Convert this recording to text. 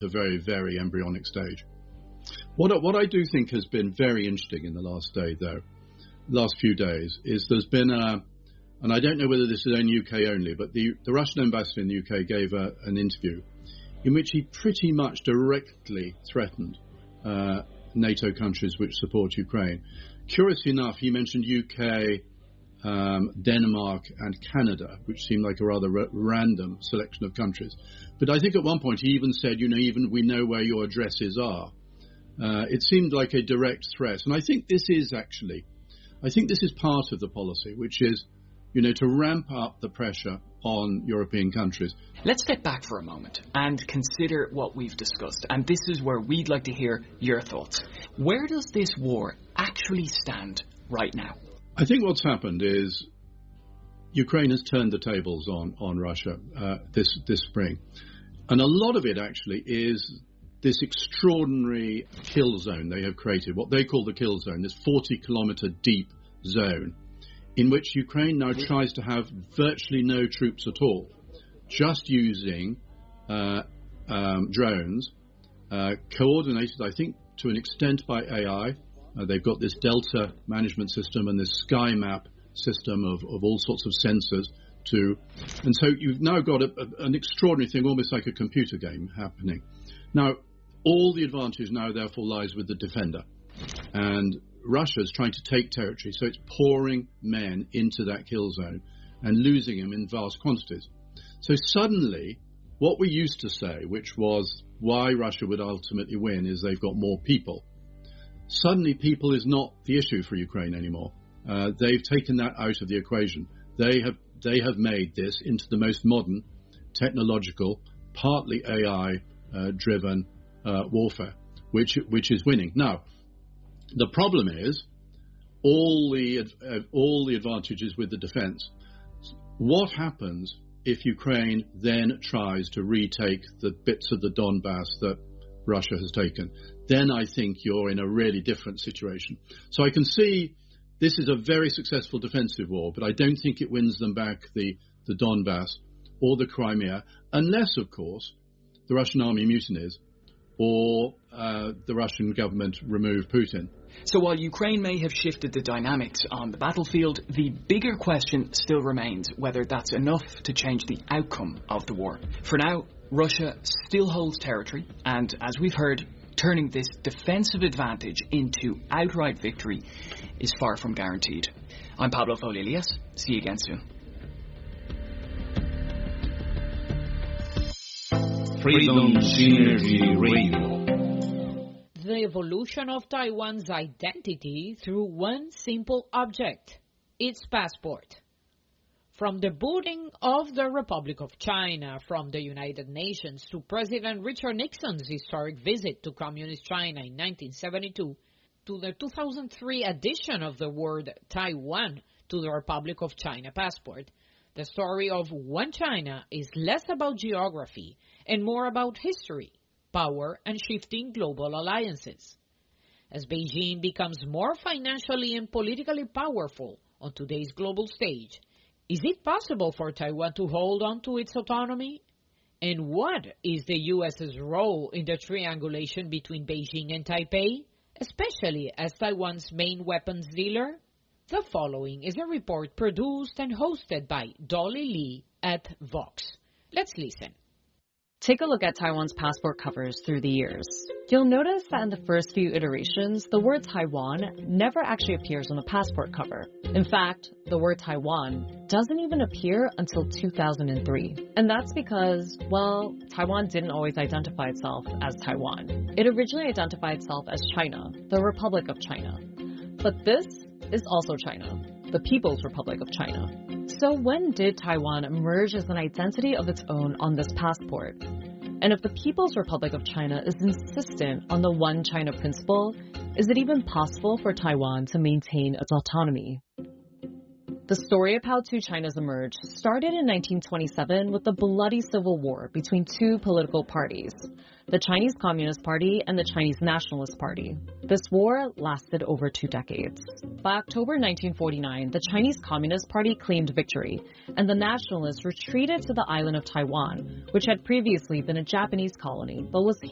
a very, very embryonic stage. What I do think has been very interesting in the last few days, is there's been and I don't know whether this is in UK only, but the Russian ambassador in the UK gave an interview in which he pretty much directly threatened NATO countries which support Ukraine. Curiously enough, he mentioned UK, Denmark and Canada, which seemed like a rather random selection of countries. But I think at one point he even said, even we know where your addresses are. It seemed like a direct threat. And I think this is part of the policy, which is, to ramp up the pressure on European countries. Let's step back for a moment and consider what we've discussed. And this is where we'd like to hear your thoughts. Where does this war actually stand right now? I think what's happened is Ukraine has turned the tables on Russia this spring. And a lot of it actually is this extraordinary kill zone they have created, what they call the kill zone, this 40-kilometer deep zone, in which Ukraine now tries to have virtually no troops at all, just using drones, coordinated, I think, to an extent by AI. They've got this Delta management system and this SkyMap system of all sorts of sensors. And so you've now got an extraordinary thing, almost like a computer game happening. Now, all the advantage now, therefore, lies with the defender. And Russia's trying to take territory, so it's pouring men into that kill zone and losing them in vast quantities. So suddenly, what we used to say, which was why Russia would ultimately win, is they've got more people. Suddenly, people is not the issue for Ukraine anymore. They've taken that out of the equation. They have made this into the most modern, technological, partly AI-driven warfare, which is winning. Now, the problem is all the advantages with the defense. What happens if Ukraine then tries to retake the bits of the Donbass that Russia has taken? Then I think you're in a really different situation. So I can see this is a very successful defensive war, but I don't think it wins them back the Donbass or the Crimea, unless, of course, the Russian army mutinies or the Russian government remove Putin. So while Ukraine may have shifted the dynamics on the battlefield, the bigger question still remains whether that's enough to change the outcome of the war. For now, Russia still holds territory, and as we've heard, turning this defensive advantage into outright victory is far from guaranteed. I'm Pablo Foley-Elias. See you again soon. Freedom Synergy Radio. The evolution of Taiwan's identity through one simple object, its passport. From the booting of the Republic of China from the United Nations to President Richard Nixon's historic visit to Communist China in 1972, to the 2003 addition of the word Taiwan to the Republic of China passport, the story of One China is less about geography and more about history, power, and shifting global alliances. As Beijing becomes more financially and politically powerful on today's global stage, is it possible for Taiwan to hold on to its autonomy? And what is the U.S.'s role in the triangulation between Beijing and Taipei, especially as Taiwan's main weapons dealer? The following is a report produced and hosted by Dolly Lee at Vox. Let's listen. Take a look at Taiwan's passport covers through the years. You'll notice that in the first few iterations, the word Taiwan never actually appears on the passport cover. In fact, the word Taiwan doesn't even appear until 2003. And that's because, well, Taiwan didn't always identify itself as Taiwan. It originally identified itself as China, the Republic of China. But this is also China, the People's Republic of China. So when did Taiwan emerge as an identity of its own on this passport? And if the People's Republic of China is insistent on the One China principle, is it even possible for Taiwan to maintain its autonomy? The story of how two Chinas emerged started in 1927 with the bloody civil war between two political parties, the Chinese Communist Party and the Chinese Nationalist Party. This war lasted over 2 decades. By October 1949, the Chinese Communist Party claimed victory, and the Nationalists retreated to the island of Taiwan, which had previously been a Japanese colony but was